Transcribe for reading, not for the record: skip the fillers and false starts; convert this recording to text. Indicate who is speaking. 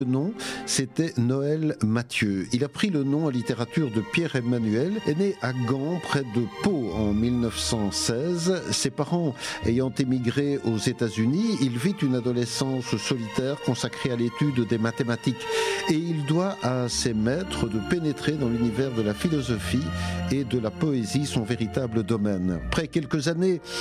Speaker 1: Le nom, c'était Noël Mathieu. Il a pris le nom en littérature de Pierre-Emmanuel, est né à Gand, près de Pau, en 1916. Ses parents ayant émigré aux États-Unis, il vit une adolescence solitaire consacrée à l'étude des mathématiques. Et il doit à ses maîtres de pénétrer dans l'univers de la philosophie et de la poésie, son véritable domaine. Après quelques années